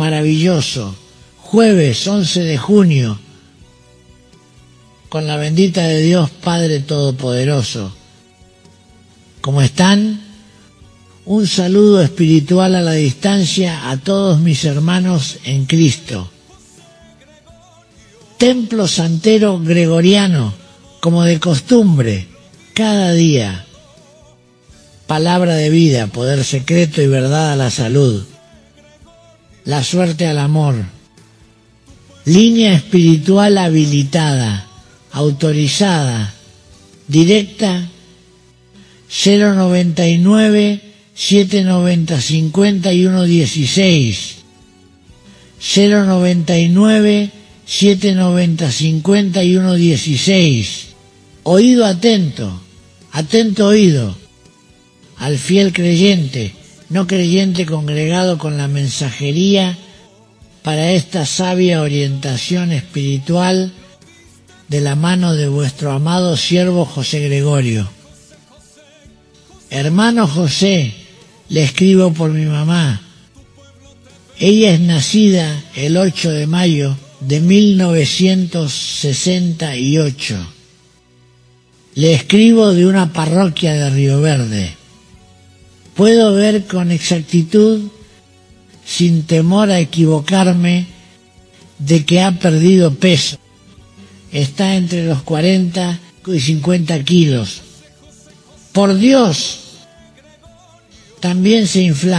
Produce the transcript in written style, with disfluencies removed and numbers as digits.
maravilloso, jueves 11 de junio, con la bendita de Dios Padre Todopoderoso. ¿Cómo están? Un saludo espiritual a la distancia a todos mis hermanos en Cristo. Templo santero gregoriano, como de costumbre, cada día. Palabra de vida, poder secreto y verdad a la salud. La suerte al amor. Línea espiritual habilitada, autorizada, directa, 099 790 5116, 099 790 5116. Oído atento, atento oído, al fiel creyente, no creyente congregado con la mensajería para esta sabia orientación espiritual de la mano de vuestro amado siervo José Gregorio. Hermano José, le escribo por mi mamá. Ella es nacida el 8 de mayo de 1968. Le escribo de una parroquia de Río Verde. Puedo ver con exactitud, sin temor a equivocarme, de que ha perdido peso. Está entre los 40 y 50 kilos. Por Dios, también se inflama.